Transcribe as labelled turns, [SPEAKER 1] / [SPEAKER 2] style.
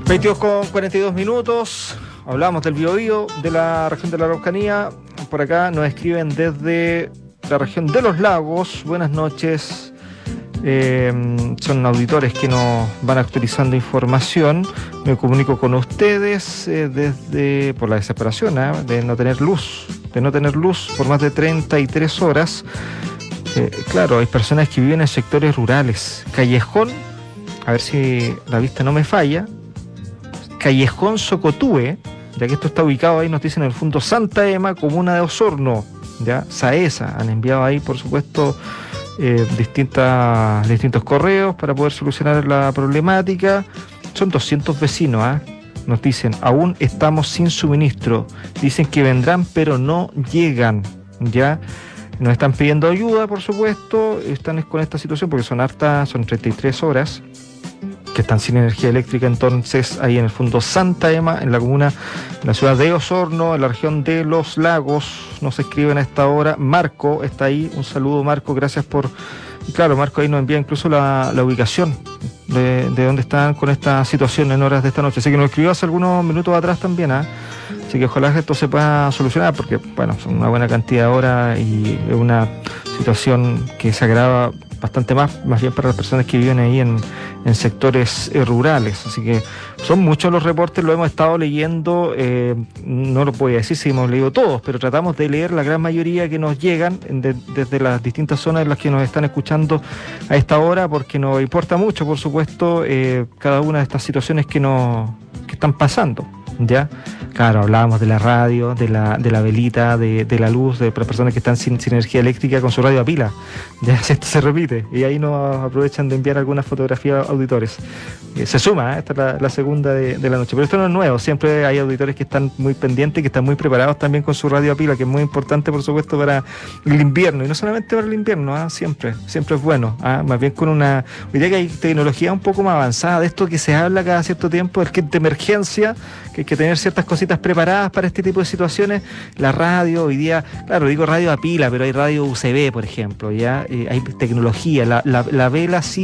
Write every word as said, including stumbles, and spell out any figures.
[SPEAKER 1] veintidós con cuarenta y dos minutos, hablamos del Biobío, de la región de la Araucanía. Por acá nos escriben desde la región de los lagos. Buenas noches. Eh, son auditores que nos van actualizando información. Me comunico con ustedes eh, desde por la desesperación ¿eh? de no tener luz, de no tener luz por más de treinta y tres horas. Eh, claro, hay personas que viven en sectores rurales. Callejón, a ver si la vista no me falla, Callejón Socotúe, ya que esto está ubicado ahí, nos dicen en el fondo Santa Ema, comuna de Osorno, ya, Saesa, han enviado ahí, por supuesto, eh, distintas, distintos correos para poder solucionar la problemática. Son doscientos vecinos, ¿eh? Nos dicen, aún estamos sin suministro, dicen que vendrán, pero no llegan, ya. Nos están pidiendo ayuda, por supuesto, están con esta situación porque son hartas, son treinta y tres horas que están sin energía eléctrica. Entonces ahí en el fondo Santa Ema, en la comuna, en la ciudad de Osorno, en la región de los lagos, nos escriben a esta hora. Marco está ahí, un saludo Marco, gracias por... Y claro, Marco ahí nos envía incluso la, la ubicación de, de dónde están con esta situación en horas de esta noche. Así que nos escribió hace algunos minutos atrás también, ¿eh? Así que ojalá que esto se pueda solucionar, porque bueno, son una buena cantidad de horas y es una situación que se agrava bastante más, más bien para las personas que viven ahí en, en sectores eh, rurales. Así que son muchos los reportes, lo hemos estado leyendo, eh, no lo voy a decir si hemos leído todos, pero tratamos de leer la gran mayoría que nos llegan de, desde las distintas zonas en las que nos están escuchando a esta hora, porque nos importa mucho, por supuesto, eh, cada una de estas situaciones que, nos, que están pasando, ¿ya? Claro, hablábamos de la radio, de la, de la velita, de, de la luz, de las personas que están sin, sin energía eléctrica con su radio a pila. Ya esto se repite. Y ahí nos aprovechan de enviar algunas fotografías a auditores. Eh, se suma, ¿eh? Esta es la, la segunda de, de la noche. Pero esto no es nuevo. Siempre hay auditores que están muy pendientes, que están muy preparados también con su radio a pila, que es muy importante, por supuesto, para el invierno. Y no solamente para el invierno, ¿eh? siempre, siempre es bueno. ¿eh? Más bien con una... Hoy día que hay tecnología un poco más avanzada, de esto que se habla cada cierto tiempo, el kit de emergencia, que hay que tener ciertas cositas preparadas para este tipo de situaciones. La radio, hoy día, claro, digo radio a pila, pero hay radio U C B, por ejemplo, ya eh, hay tecnología, la, la, la vela sí